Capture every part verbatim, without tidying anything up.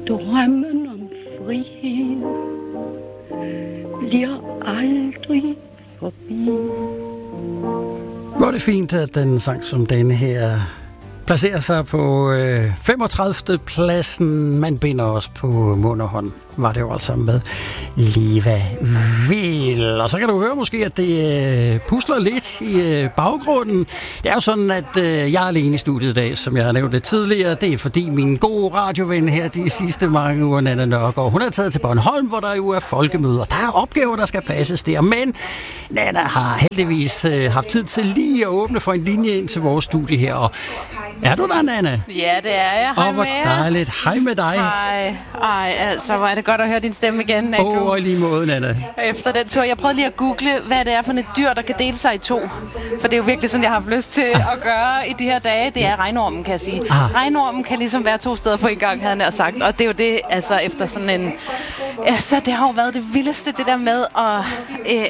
drømmen om frihed bliver aldrig forbi. Hvor er det fint, at den sang som denne her placerer sig på øh, femogtredivte pladsen. Man binder os på mund og hånd. Var det jo altså med Liva Vil. Og så kan du høre måske, at det øh, pusler lidt i øh, baggrunden. Det er jo sådan, at øh, jeg er alene i studiet i dag, som jeg har nævnt lidt tidligere. Det er fordi min gode radioven her de sidste mange uger, Nanna Nørgaard, hun er taget til Bornholm, hvor der jo er folkemøder. Der er opgaver, der skal passes der. Men Nanna har heldigvis øh, haft tid til lige at åbne for en linje ind til vores studie her. Og er du der, Nanna? Ja, det er jeg. Hej og hvor med jer. dejligt. Hej med dig. Hej. Ej, altså, hvor er det godt at høre din stemme igen. Åh, oh, og lige måde, Nanna. Efter den tur. Jeg prøvede lige at google, hvad det er for et dyr, der kan dele sig i to. For det er jo virkelig sådan, jeg har haft lyst til ah. at gøre i de her dage. Det er regnormen, kan jeg sige. Ah. Regnormen kan ligesom være to steder på en gang, havde jeg sagt. Og det er jo det, altså efter sådan en... Altså, det har jo været det vildeste, det der med at øh,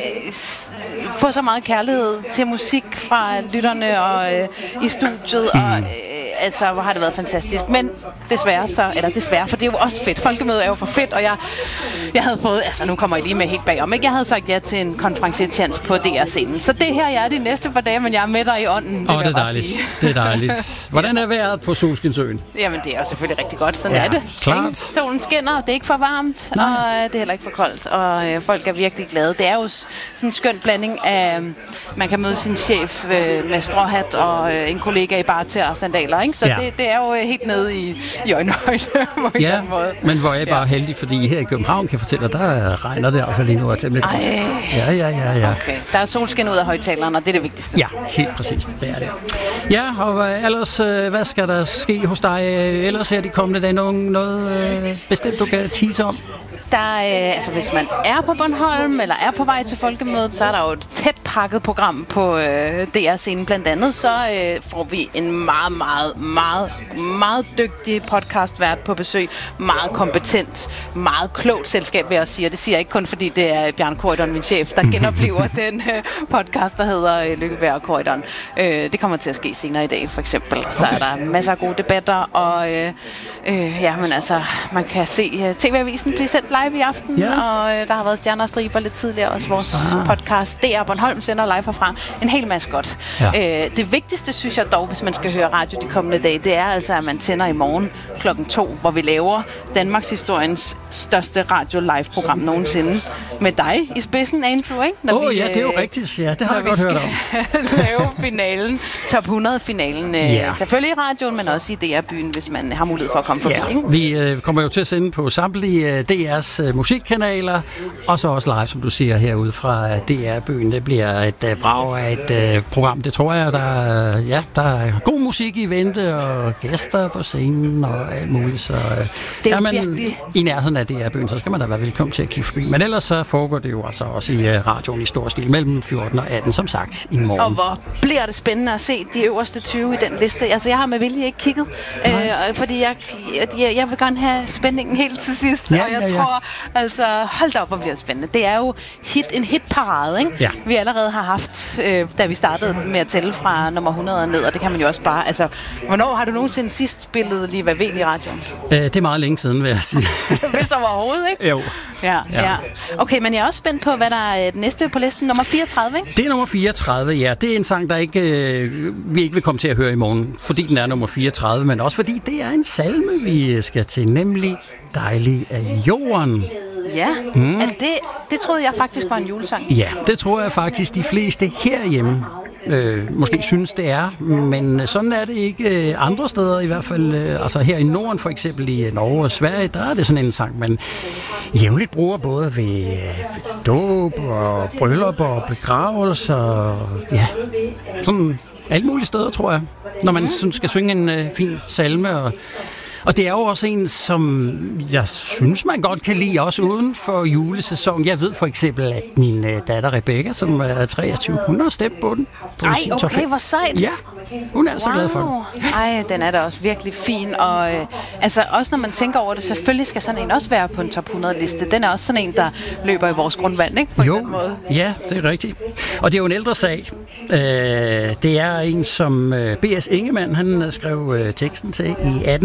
få så meget kærlighed til musik fra lytterne og øh, i studiet. Mm. Og, øh, altså, hvor har det været fantastisk. Men desværre så, eller desværre, for det er jo også fedt. Folkemødet er jo for fedt, og jeg, jeg havde fået, altså nu kommer jeg lige med helt bagom, ikke? Jeg havde sagt ja til en konferencietjans på D R-scenen. Så det her, jeg er de næste par dage, men jeg er med dig i ånden. Åh, oh, det er dejligt. Det er dejligt. Hvordan er vejret på Solskinsøen? Jamen, det er jo selvfølgelig rigtig godt. Sådan ja, er det. Klart. Solen skinner, det er ikke for varmt, Nej. og det er heller ikke for koldt, og øh, folk er virkelig glade. Det er jo sådan en skøn blanding af, man kan møde sin chef øh, med stråhat og øh, en kollega i barter og sandaler, ikke? Så ja. det, det er jo helt nede i, i øjenhøjde på en ja, måde. Men hvor er jeg bare ja. heldig, fordi her i København kan jeg fortælle, at der regner det altså lige nu og temmelig godt. Ja, ja, ja, ja. Okay, der er solskin ud af højtalerne, og det er det vigtigste. Ja, helt præcist, det er det. Ja, og ellers, hvad skal der ske hos dig ellers her de kommende dage? Noget, noget bestemt, du kan tease om? Der, øh, altså hvis man er på Bornholm eller er på vej til folkemødet, så er der jo et tæt pakket program på øh, D R-scenen. Blandt andet så øh, får vi en meget, meget, meget, meget dygtig podcastvært på besøg. Meget kompetent, meget klogt selskab, vil jeg sige. Og det siger jeg ikke kun, fordi det er Bjarne Corydon, min chef, der genoplever den øh, podcast, der hedder øh, Lykkeberg og Corydon. Øh, det kommer til at ske senere i dag, for eksempel. Så er der masser af gode debatter, og øh, øh, ja, men altså, man kan se øh, T V-avisen blive sendt live i aften, ja. og øh, der har været Stjerner og Striber lidt tidligere, også vores ah. podcast. D R Bornholm sender live herfra. En hel masse godt. Ja. Øh, det vigtigste, synes jeg dog, hvis man skal høre radio de kommende dage, det er altså, at man tænder i morgen klokken to, hvor vi laver Danmarks historiens største radio-live-program nogensinde. Med dig i spidsen, Andrew, ikke? Åh oh, ja, det er jo rigtigt. Ja, det har jeg godt hørt om. lave finalen, top hundrede-finalen. Ja. Selvfølgelig i radioen, men også i D R-byen, hvis man har mulighed for at komme forbi. Ja. Ikke? Vi øh, kommer jo til at sende på samtlige D R's øh, musikkanaler, og så også live, som du siger, herude fra D R-byen. Det bliver et øh, brag af et øh, program. Det tror jeg, der, øh, ja, der er god musik i vente, og gæster på scenen, og alt muligt. Så, øh, det er er man virkelig... i nærheden af D R-byen, så skal man da være velkommen til at kigge forbi. Men ellers så foregår det jo altså også i øh, radioen i stor stil mellem fjorten og atten, som sagt, i morgen. Og hvor bliver det spændende at se de øverste tyve i den liste. Altså, jeg har med vilje ikke kigget, øh, fordi jeg, jeg, jeg vil gerne have spændingen helt til sidst. Ja, og jeg ja, ja. tror, altså, hold da op, hvor bliver det spændende. Det er jo hit, en hitparade, ikke? Ja. Vi allerede har haft, øh, da vi startede med at tælle fra nummer hundrede og ned, og det kan man jo også bare, altså, hvornår har du nogensinde sidst spillet Liva Vil i radioen? Øh, det er meget længe siden, vil jeg sige. Hvis overhovedet, ikke? Jo. Ja, Ja. ja. Okay, men jeg er også spændt på, hvad der er det næste på listen. Nummer fireogtredive, ikke? Det er nummer fireogtredive, ja. Det er en sang, der ikke, øh, vi ikke vil komme til at høre i morgen, fordi den er nummer fireogtredive, men også fordi det er en salme, vi skal til, nemlig Dejlig af jorden. Ja, mm. altså det, det troede jeg faktisk var en julesang. Ja, det tror jeg faktisk de fleste herhjemme øh, måske synes det er, men sådan er det ikke øh, andre steder, i hvert fald øh, altså her i Norden, for eksempel i Norge og Sverige, der er det sådan en sang, man jævnligt bruger både ved, ved dåb og bryllup og begravelse og ja, sådan alle mulige steder, tror jeg, når man mm. skal synge en øh, fin salme. Og Og det er jo også en, som jeg synes, man godt kan lide, også uden for julesæsonen. Jeg ved for eksempel, at min uh, datter Rebecca, som er treogtyve, hun har stemt på den. På Ej, okay, hvor sejt. Ja, hun er wow. så glad for den. Ej, den er da også virkelig fin. Og øh, altså, også når man tænker over det, selvfølgelig skal sådan en også være på en top hundrede-liste. Den er også sådan en, der løber i vores grundvand, ikke? På jo, den måde. Ja, det er rigtigt. Og det er jo en ældre sag. Øh, det er en, som øh, B S Ingemann, han skrev øh, teksten til i atten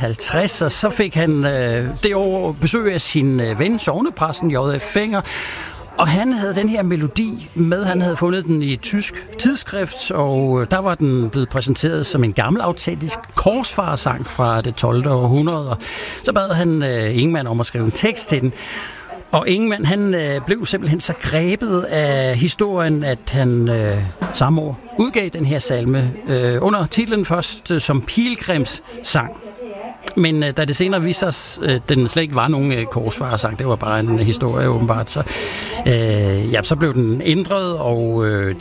halvtreds, og så fik han øh, det år besøg af sin øh, ven, sognepræsten J F Fenger, og han havde den her melodi med. Han havde fundet den i et tysk tidsskrift, og der var den blevet præsenteret som en gammel autentisk korsfarersang fra det tolvte århundrede. Og så bad han øh, Ingemann om at skrive en tekst til den. Og Ingemann, han øh, blev simpelthen så grebet af historien, at han øh, samme år udgav den her salme øh, under titlen først øh, som Pilgrimssang. Men øh, da det senere viste sig, at øh, den slet ikke var nogen øh, korsfarersang, det var bare en historie åbenbart, så, øh, ja, så blev den ændret, og øh,